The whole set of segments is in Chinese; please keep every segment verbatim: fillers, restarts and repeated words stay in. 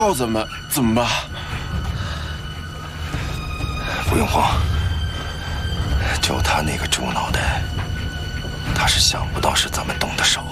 道怎么怎么办？ 不用慌，就他那个猪脑袋，他是想不到是咱们动的手。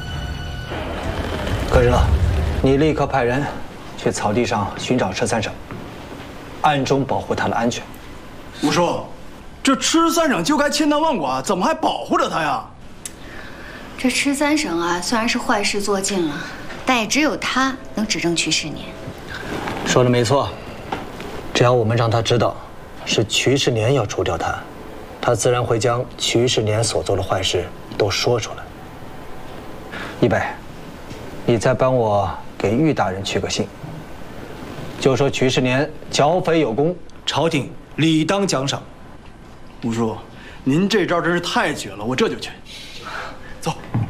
可热，你立刻派人去草地上寻找车三省，暗中保护他的安全。 吴叔，这吃三省就该千难万剐，怎么还保护着他呀？ 这吃三省啊，虽然是坏事做尽了，但也只有他能指证瞿世年。 说的没错，只要我们让他知道是瞿世年要除掉他，他自然会将瞿世年所做的坏事都说出来。一北，你再帮我给玉大人去个信，就说瞿世年剿匪有功，朝廷理当奖赏。 吴叔，您这招真是太绝了，我这就去。走。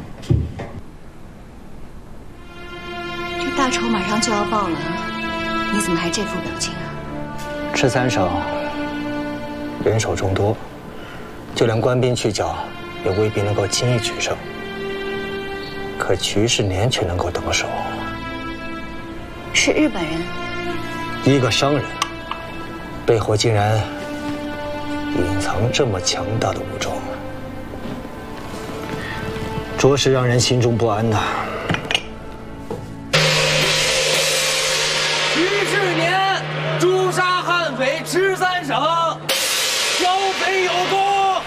这大仇马上就要报了，你怎么还这副表情啊？ 吃三省人手众多，就连官兵去剿也未必能够轻易取胜。可瞿世年却能够得手， 是日本人， 一个商人背后竟然隐藏这么强大的武装，着实让人心中不安呐。 瞿世年诛杀悍匪，吃三省，剿匪有功。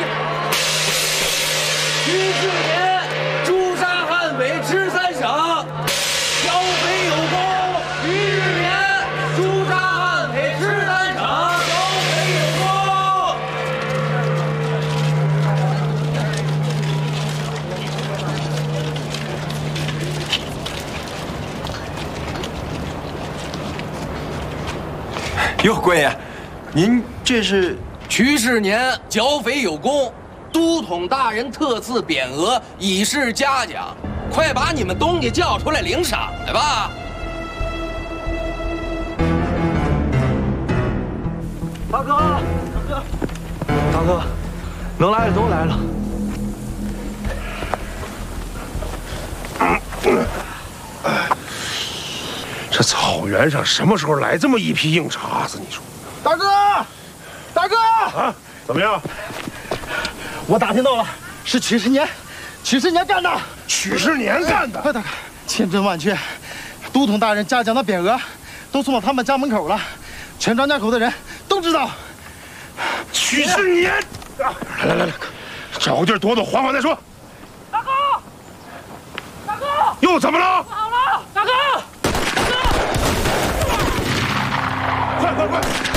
瞿世年诛杀悍匪，吃三省，剿匪有功。瞿世年诛杀悍匪，吃三省，剿匪有功。 哟，贵爷，您这是？ 瞿世年剿匪有功，都统大人特赐匾额，以示嘉奖。快把你们东家叫出来领赏来吧！ 大哥，大哥，大哥，能来的都来了。 这草原上什么时候来这么一批硬茬子？你说， 大哥，大哥啊，怎么样？ 我打听到了，是瞿世年，瞿世年干的。 瞿世年干的？ 快，大哥，千真万确，都统大人嘉奖的匾额都送到他们家门口了，全张家口的人都知道。 瞿世年，来来来来，找个地儿躲躲，缓缓再说。 大哥，大哥， 又怎么了？ 好了，大哥。 快快快！